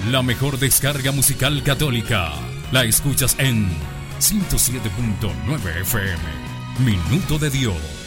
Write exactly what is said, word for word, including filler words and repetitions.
La mejor descarga musical católica la escuchas en ciento siete punto nueve F M. Minuto de Dios.